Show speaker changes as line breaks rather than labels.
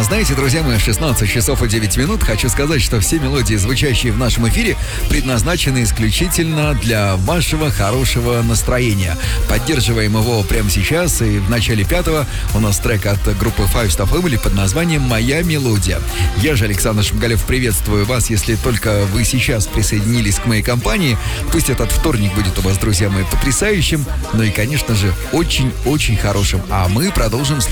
Знаете, друзья мои, 16 часов и 9 минут. Хочу сказать, что все мелодии, звучащие в нашем эфире, предназначены исключительно для вашего хорошего настроения. Поддерживаем его прямо сейчас. И в начале 5-го у нас трек от группы Five Star Family под названием «Моя мелодия». Я же, Александр Шмгалев, приветствую вас, если только вы сейчас присоединились к моей компании. Пусть этот вторник будет у вас, друзья мои, потрясающим, но и, конечно же, очень-очень хорошим. А мы продолжим слушать